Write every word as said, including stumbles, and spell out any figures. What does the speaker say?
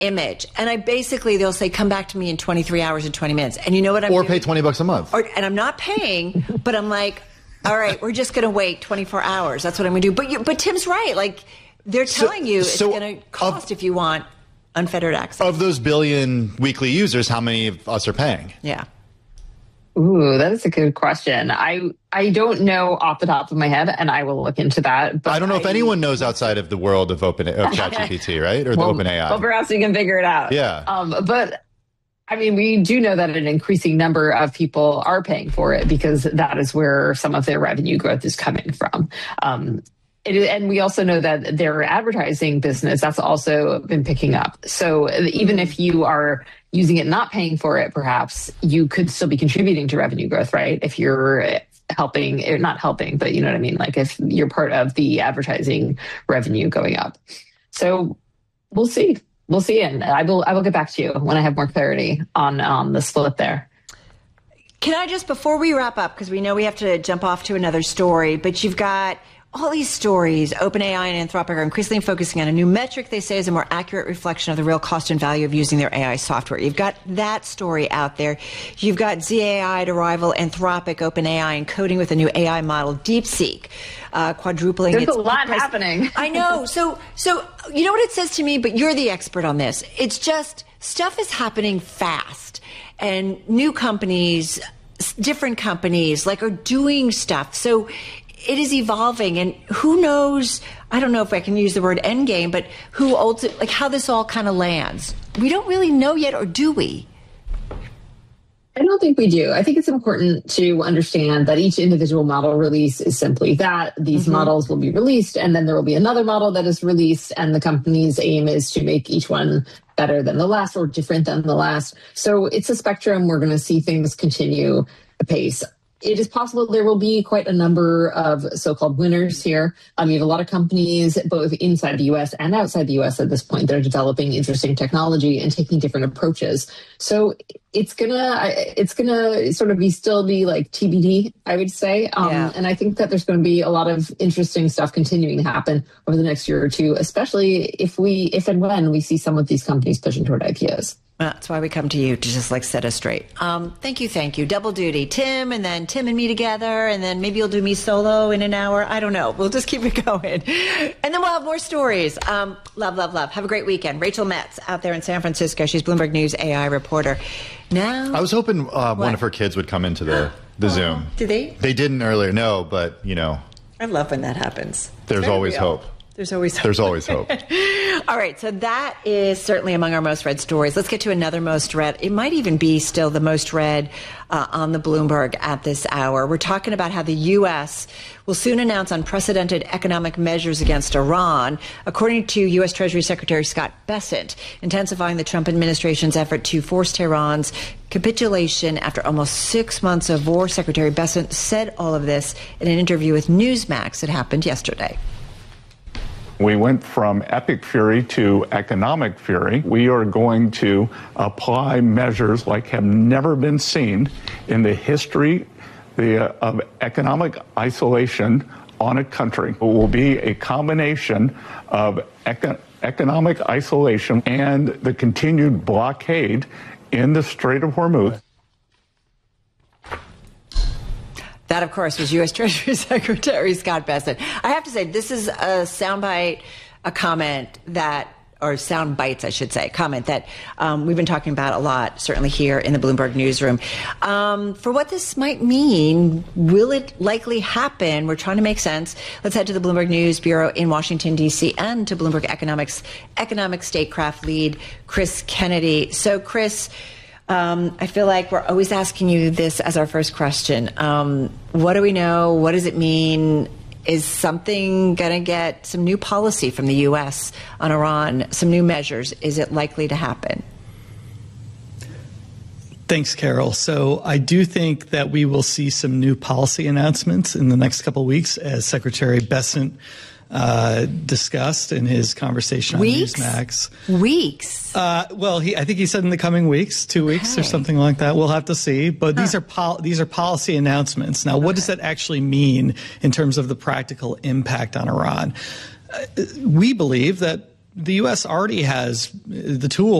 image. And I basically, they'll say, come back to me in twenty-three hours and twenty minutes. And you know what I'm Or doing? pay twenty bucks a month. Or, and I'm not paying, but I'm like, all right, we're just going to wait twenty-four hours. That's what I'm going to do. But you, but Tim's right. Like, they're telling so, you it's so going to cost of, if you want unfettered access. Of those billion weekly users, how many of us are paying? Yeah. Ooh, that is a good question. I I don't know off the top of my head, and I will look into that. But I don't know I, if anyone knows outside of the world of open of ChatGPT, right? Or well, the OpenAI. Well, perhaps we can figure it out. Yeah. Um, but I mean, we do know that an increasing number of people are paying for it because that is where some of their revenue growth is coming from. Um, It, and we also know that their advertising business, that's also been picking up. So even if you are using it, not paying for it, perhaps you could still be contributing to revenue growth, right? If you're helping, or not helping, but you know what I mean? Like if you're part of the advertising revenue going up. So we'll see. We'll see. And I will, I will get back to you when I have more clarity on um, the split there. Can I just, before we wrap up, because we know we have to jump off to another story, but you've got all these stories. OpenAI and Anthropic are increasingly focusing on a new metric they say is a more accurate reflection of the real cost and value of using their A I software. You've got that story out there. You've got Z A I to rival Anthropic, OpenAI, encoding with a new A I model, DeepSeek, uh, quadrupling There's its a lot price. happening. I know. So, so you know what it says to me, but you're the expert on this. It's just stuff is happening fast, and new companies, different companies, like are doing stuff. So it is evolving, and who knows, I don't know if I can use the word endgame, but who ultimately, like how this all kind of lands. We don't really know yet, or do we? I don't think we do. I think it's important to understand that each individual model release is simply that. These mm-hmm. models will be released, and then there will be another model that is released, and the company's aim is to make each one better than the last or different than the last. So it's a spectrum. We're going to see things continue apace. It is possible there will be quite a number of so-called winners here. Um, you have a lot of companies, both inside the U S and outside the U S at this point, that are developing interesting technology and taking different approaches. So it's gonna, it's gonna sort of be still be like T B D, I would say. Um, yeah. And I think that there's going to be a lot of interesting stuff continuing to happen over the next year or two, especially if we, if and when we see some of these companies pushing toward I P Os. That's why we come to you to just like set us straight. Um, thank you, thank you. Double duty. Tim, and then Tim and me together, and then maybe you'll do me solo in an hour. I don't know. We'll just keep it going. And then we'll have more stories. Um, love, love, love. Have a great weekend. Rachel Metz out there in San Francisco. She's Bloomberg News A I reporter. Now, I was hoping uh, one of her kids would come into the, the oh, Zoom. Did they? They didn't earlier, no, but, you know. I love when that happens. There's always real. hope. There's always hope. There's always hope. All right, so that is certainly among our most read stories. Let's get to another most read. It might even be still the most read uh, on the Bloomberg at this hour. We're talking about how the U S will soon announce unprecedented economic measures against Iran, according to U S Treasury Secretary Scott Bessent, intensifying the Trump administration's effort to force Tehran's capitulation after almost six months of war. Secretary Bessent said all of this in an interview with Newsmax that happened yesterday. We went from epic fury to economic fury. We are going to apply measures like have never been seen in the history the, uh, of economic isolation on a country. It will be a combination of eco- economic isolation and the continued blockade in the Strait of Hormuz. That, of course, was U S Treasury Secretary Scott Bessent. I have to say, this is a soundbite, a comment that, or sound bites, I should say, comment that um, we've been talking about a lot, certainly here in the Bloomberg newsroom. Um, for what this might mean, will it likely happen? We're trying to make sense. Let's head to the Bloomberg News Bureau in Washington, D C, and to Bloomberg Economics, economic statecraft lead, Chris Kennedy. So, Chris, Um, I feel like we're always asking you this as our first question. Um, what do we know? What does it mean? Is something going to get some new policy from the U S on Iran, some new measures? Is it likely to happen? Thanks, Carol. So I do think that we will see some new policy announcements in the next couple of weeks, as Secretary Bessent Uh, discussed in his conversation on weeks? Newsmax. Weeks? Uh, well, he, I think he said in the coming weeks, two okay. weeks or something like that. We'll have to see. But huh. these are pol- these are policy announcements. Now, okay. what does that actually mean in terms of the practical impact on Iran? Uh, we believe that the U S already has the tool